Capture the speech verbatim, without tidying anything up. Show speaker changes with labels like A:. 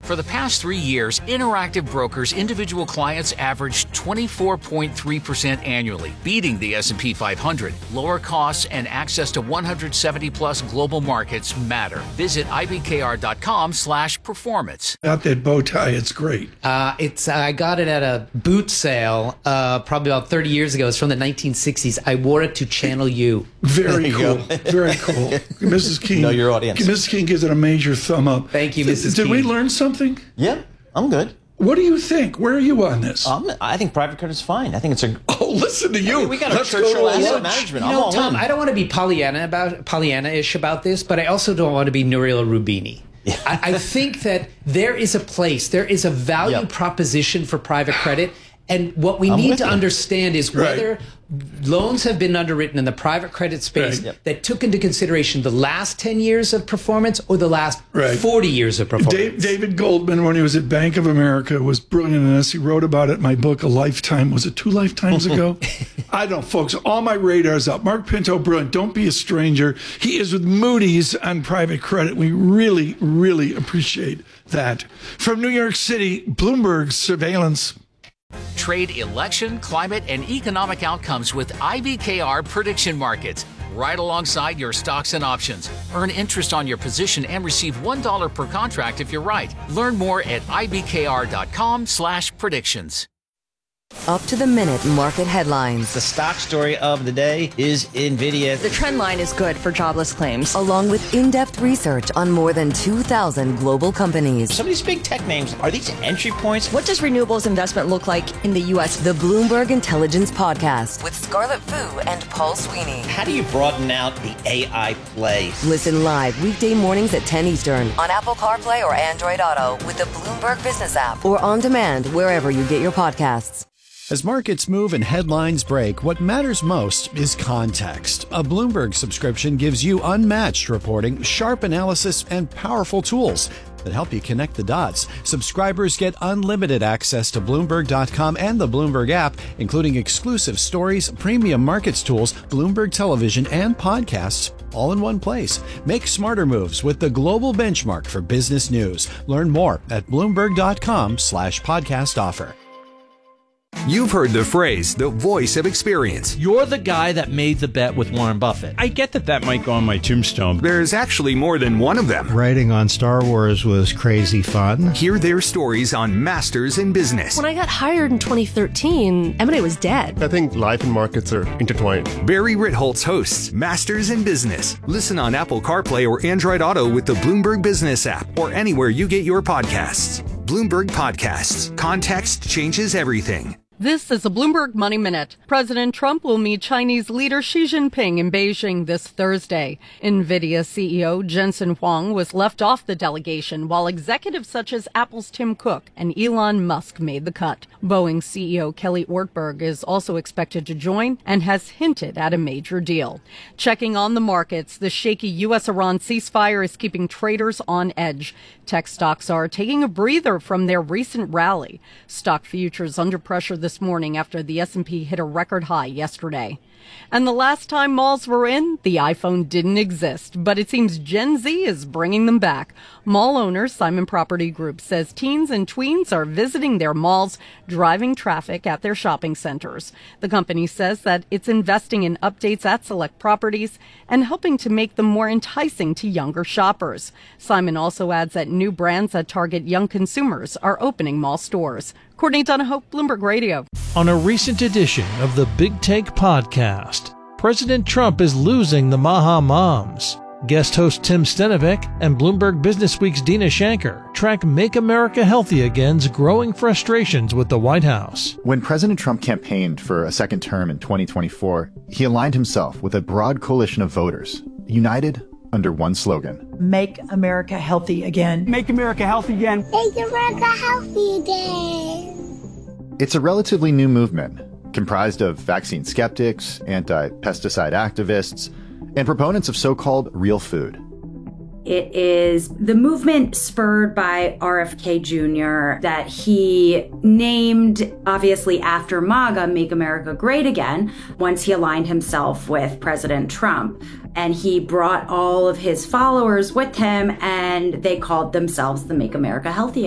A: For the past three years, Interactive Brokers individual clients averaged twenty-four point three percent annually, beating the S and P five hundred. Lower costs and access to one hundred seventy plus global markets matter. Visit I B K R dot com slash performance.
B: Got that bow tie. It's great.
C: Uh, it's I got it at a boot sale uh, probably about thirty years ago. It's from the nineteen sixties. I wore it to Channel U.
B: Very cool. Very cool. Missus King.
D: Know your audience.
B: Missus King gives it a major thumb up.
C: Thank you, Missus
B: Did
C: King.
B: we learn something?
D: Yeah, I'm good.
B: What do you think? Where are you on this?
D: Um, I think private credit's fine. I think it's a.
B: Oh, listen to you.
D: I mean, we got
B: Let's
D: our
B: go
D: Churchill
B: to a
D: asset
B: lunch.
D: management.
C: You
D: I'm
C: know,
D: all
C: Tom,
D: in.
C: I don't want to be Pollyanna about Pollyanna-ish about this, but I also don't want to be Nouriel Roubini.
D: Yeah.
C: I, I think that there is a place, there is a value
D: Yep.
C: proposition for private credit. And what we
D: I'm
C: need
D: with
C: to
D: you.
C: understand is
B: Right.
C: whether loans have been underwritten in the private credit space
B: Right.
D: Yep.
C: that took into consideration the last ten years of performance or the last
B: Right.
C: forty years of performance.
B: Dave, David Goldman, when he was at Bank of America, was brilliant in this. He wrote about it in my book, A Lifetime. Was it two lifetimes ago? I don't know, folks. All my radar's up. Mark Pinto, brilliant. Don't be a stranger. He is with Moody's on private credit. We really, really appreciate that. From New York City, Bloomberg surveillance.
A: Trade election, climate, and economic outcomes with I B K R Prediction Markets. Right alongside your stocks and options. Earn interest on your position and receive one dollar per contract if you're right. Learn more at I B K R dot com slash predictions.
E: Up to the minute market headlines.
D: The stock story of the day is NVIDIA.
F: The trend line is good for jobless claims.
E: Along with in-depth research on more than two thousand global companies.
D: Some of these big tech names, are these entry points?
F: What does renewables investment look like in the U S?
E: The Bloomberg Intelligence Podcast with Scarlett Fu and Paul Sweeney.
D: How do you broaden out the A I play?
E: Listen live weekday mornings at ten Eastern on Apple CarPlay or Android Auto with the Bloomberg Business app or on demand wherever you get your podcasts.
G: As markets move and headlines break, what matters most is context. A Bloomberg subscription gives you unmatched reporting, sharp analysis, and powerful tools that help you connect the dots. Subscribers get unlimited access to Bloomberg dot com and the Bloomberg app, including exclusive stories, premium markets tools, Bloomberg television, and podcasts, all in one place. Make smarter moves with the global benchmark for business news. Learn more at Bloomberg dot com slash podcast offer.
H: You've heard the phrase, the voice of experience.
I: You're the guy that made the bet with Warren Buffett. I get that that might go on my tombstone.
H: There's actually more than one of them.
J: Writing on Star Wars was crazy fun.
H: Hear their stories on Masters in Business.
K: When I got hired in twenty thirteen, M and A was dead.
L: I think life and markets are intertwined.
H: Barry Ritholtz hosts Masters in Business. Listen on Apple CarPlay or Android Auto with the Bloomberg Business app or anywhere you get your podcasts. Bloomberg Podcasts. Context changes everything.
M: This is a Bloomberg Money Minute. President Trump will meet Chinese leader Xi Jinping in Beijing this Thursday. NVIDIA C E O Jensen Huang was left off the delegation, while executives such as Apple's Tim Cook and Elon Musk made the cut. Boeing C E O Kelly Ortberg is also expected to join and has hinted at a major deal. Checking on the markets, the shaky U S Iran ceasefire is keeping traders on edge. Tech stocks are taking a breather from their recent rally. Stock futures under pressure this this morning after the S and P hit a record high yesterday. And the last time malls were in, the iPhone didn't exist, but it seems Gen Z is bringing them back. Mall owner Simon Property Group says teens and tweens are visiting their malls, driving traffic at their shopping centers. The company says that it's investing in updates at select properties and helping to make them more enticing to younger shoppers. Simon also adds that new brands that target young consumers are opening mall stores. Courtney Donahoe, Bloomberg Radio.
I: On a recent edition of the Big Take podcast, President Trump is losing the Maha Moms. Guest host Tim Stenovic and Bloomberg Businessweek's Dina Shanker track Make America Healthy Again's growing frustrations with the White House.
N: When President Trump campaigned for a second term in twenty twenty-four, he aligned himself with a broad coalition of voters, united under one slogan.
O: Make America healthy again.
P: Make America healthy again.
Q: Make America healthy again.
N: It's a relatively new movement, comprised of vaccine skeptics, anti-pesticide activists, and proponents of so-called real food.
R: It is the movement spurred by R F K Junior that he named, obviously after MAGA, Make America Great Again, once he aligned himself with President Trump. And he brought all of his followers with him, and they called themselves the Make America Healthy